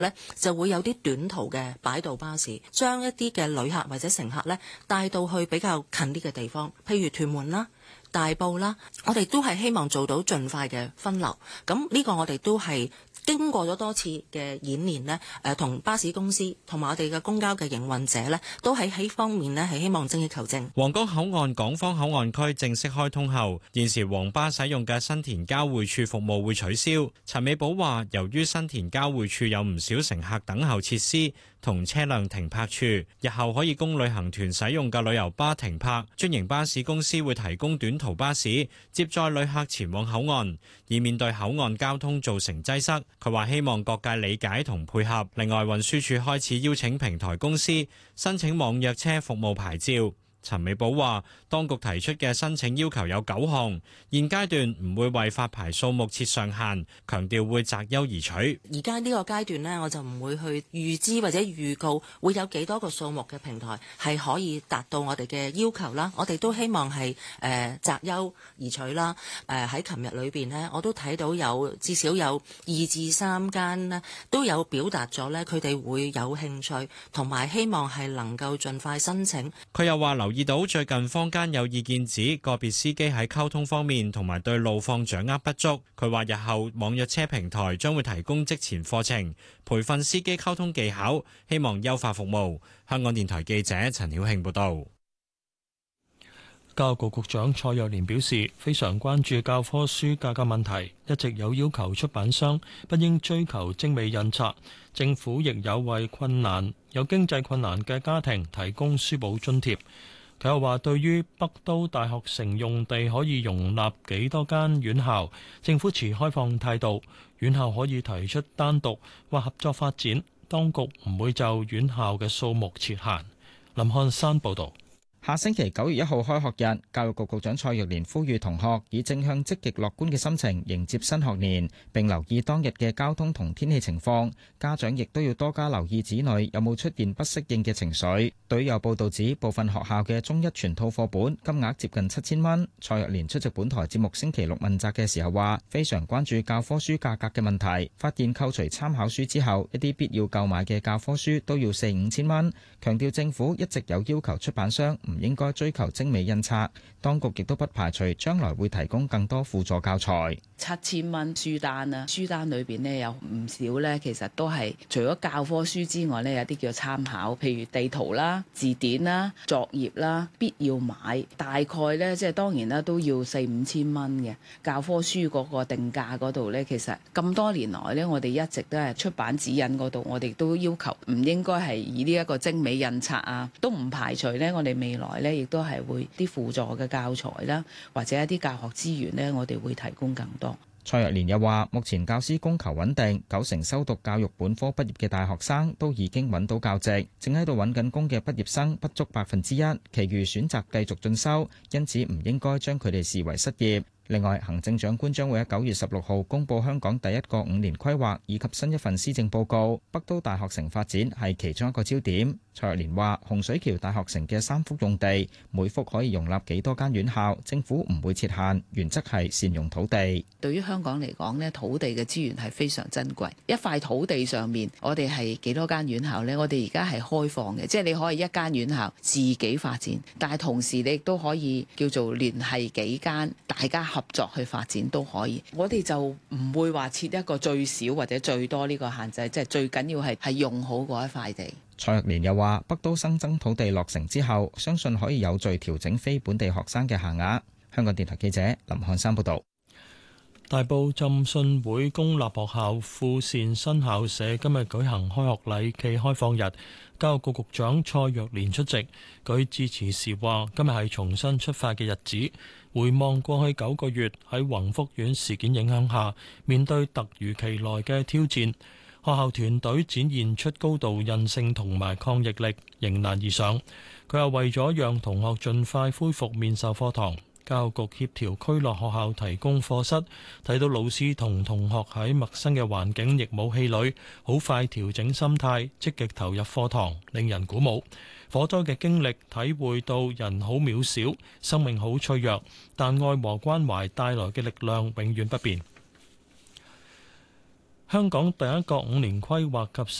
咧就會有啲短途嘅擺渡巴士，將一啲嘅旅客或者乘客咧帶到去比較近啲嘅地方，譬如屯門啦、大埔啦，我哋都係希望做到盡快嘅分流。咁呢個我哋都係經過咗多次嘅演練呢，同巴士公司同埋我哋嘅公交嘅營運者呢，都喺呢方面呢係希望精益求精。 皇崗口岸港方口岸區正式開通後，現時黃巴使用嘅新田交匯處服務會取消。陳美寶話，由於新田交匯處有唔少乘客等候設施同車輛停泊處，日後可以供旅行團使用嘅旅遊巴停泊。專營巴士公司會提供短途巴士接載旅客前往口岸，以免對口岸交通造成擠塞。佢話希望各界理解同配合。另外，運輸署開始邀請平台公司申請網約車服務牌照。陳美寶話，當局提出嘅申請要求有9項，現階段唔會為發牌數目設上限，強調會擇優而取。 而家呢個階段呢，我就唔會去預知或者預告會有幾多個數目嘅平台係可以達到我哋嘅要求啦。我哋都希望係擇優而取啦。喺琴日裏邊呢，我都睇到有至少有2至3間呢都有表達咗呢，佢哋會有興趣同埋希望係能夠盡快申請。 佢又話留意到最近坊間有意見指個別司機喺溝通方面同埋對路況掌握不足。佢話日後網約車平台將會提供職前課程，培訓司機溝通技巧，希望優化服務。香港電台記者陳曉慶報道。 教育局局長蔡若蓮表示，非常關注教科書價格問題，一直有要求出版商不應追求精美印刷。政府亦有為有經濟困難嘅家庭提供書簿津貼。佢又話，對於北都大學城用地可以容納幾多間院校，政府持開放態度，院校可以提出單獨或合作發展，當局唔會就院校嘅數目設限。林漢山報導。 下星期9月1號開學日，教育局局長蔡若蓮呼籲同學以正向積極樂觀嘅心情迎接新學年，並留意當日嘅交通同天氣情況。家長亦都要多加留意子女有冇出現不適應嘅情緒。對於有報道指部分學校嘅中一全套課本金額接近7000蚊，蔡若蓮出席本台節目星期六問責嘅時候話，非常關注教科書價格嘅問題，發現扣除參考書之後，一啲必要購買嘅教科書都要4-5千蚊，強調政府一直有要求出版商唔應該追求精美印刷，當局亦都不排除將來會提供更多輔助教材。 7000蚊書單啊，書單裏邊呢有唔少呢，其實都係除咗教科書之外呢，有啲叫參考，譬如地圖啦、字典啦、作業啦，必要買。大概呢，即係當然啦，都要4-5千蚊嘅教科書嗰個定價嗰度呢，其實咁多年來呢，我哋一直都係出版指引嗰度，我哋都要求唔應該係以呢一個精美印刷啊，都唔排除呢，我哋未來呢亦都係會啲輔助嘅教材啦，或者一啲教學資源呢，我哋會提供更多。 蔡若蓮又話，目前教師供求穩定，90%修讀教育本科畢業嘅大學生都已經揾到教職，正喺度揾緊工嘅畢業生不足1%，其餘選擇繼續進修，因此唔應該將佢哋視為失業。另外，行政長官將會喺9月16號公佈香港第一個5年規劃以及新一份施政報告，北都大學城發展係其中一個焦點。蔡若蓮話，洪水橋大學城嘅3幅用地，每幅可以容納幾多間院校，政府唔會設限，原則係善用土地。 對於香港嚟講呢，土地嘅資源係非常珍貴，一塊土地上面，我哋係幾多間院校呢？我哋而家係開放嘅，即係你可以一間院校自己發展，但係同時你亦都可以叫做聯繫幾間，大家合作去發展都可以。我哋就唔會話設一個最少或者最多呢個限制，即係最緊要係用好嗰一塊地。 蔡若蓮又話，北都新增土地落成之後，相信可以有序調整非本地學生嘅限額。香港電台記者林漢山報導。 大埔浸信會公立學校富善新校舍今日舉行開學禮暨開放日，教育局局長蔡若蓮出席。佢致辭時話：今日係重新出發嘅日子，回望過去9個月喺宏福苑事件影響下，面對突如其來嘅挑戰，學校團隊展現出高度韌性同埋抗逆力，迎難而上。佢又為咗讓同學盡快恢復面授課堂，教育局協調區內學校提供課室，睇到老師同同學喺陌生嘅環境亦冇氣餒，好快調整心態，積極投入課堂，令人鼓舞。火災嘅經歷體會到人好渺小，生命好脆弱，但愛和關懷帶來嘅力量永遠不變。 香港第一個5年規劃及